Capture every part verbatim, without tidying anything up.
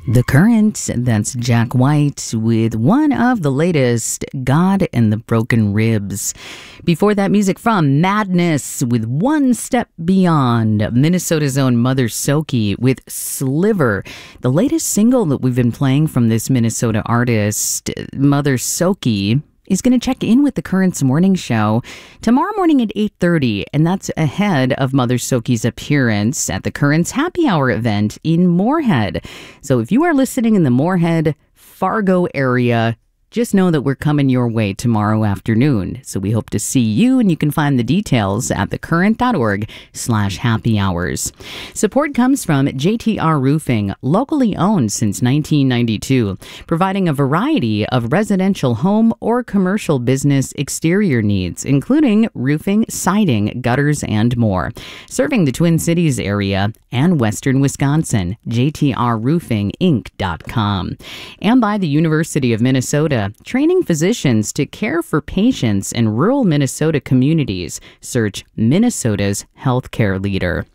The Current, that's Jack White with one of the latest, God and the Broken Ribs. Before that, music from Madness with One Step Beyond. Minnesota's own Mother Soki with Sliver, the latest single that we've been playing from this Minnesota artist. Mother Soki is going to check in with the Current's morning show tomorrow morning at eight thirty, and that's ahead of Mother Soki's appearance at the Current's Happy Hour event in Moorhead. So if you are listening in the Moorhead, Fargo area, just know that we're coming your way tomorrow afternoon. So we hope to see you, and you can find the details at thecurrent.org slash happy hours. Support comes from J T R Roofing, locally owned since nineteen ninety-two, providing a variety of residential home or commercial business exterior needs, including roofing, siding, gutters, and more. Serving the Twin Cities area and Western Wisconsin, J T R roofing inc dot com. And by the University of Minnesota, training physicians to care for patients in rural Minnesota communities. Search Minnesota's healthcare leader.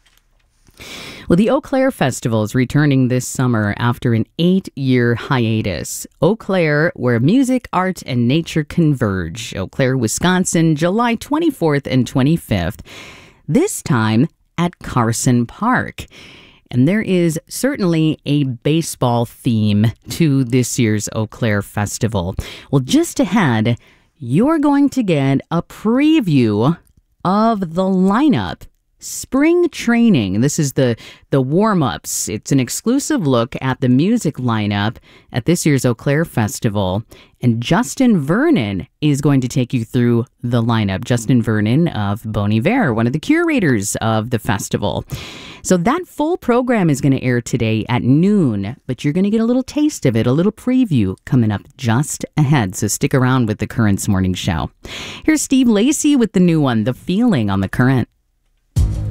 Well, the Eau Claire Festival is returning this summer after an eight-year hiatus. Eau Claire, where music, art, and nature converge. Eau Claire, Wisconsin, July twenty-fourth and twenty-fifth. This time at Carson Park. And there is certainly a baseball theme to this year's Eau Claire Festival. Well, just ahead, you're going to get a preview of the lineup. Spring Training. This is the, the warm-ups. It's an exclusive look at the music lineup at this year's Eau Claire Festival. And Justin Vernon is going to take you through the lineup. Justin Vernon of Bon Iver, one of the curators of the festival. So that full program is going to air today at noon, but you're going to get a little taste of it, a little preview coming up just ahead. So stick around with the Current's morning show. Here's Steve Lacy with the new one, The Feeling, on The Current.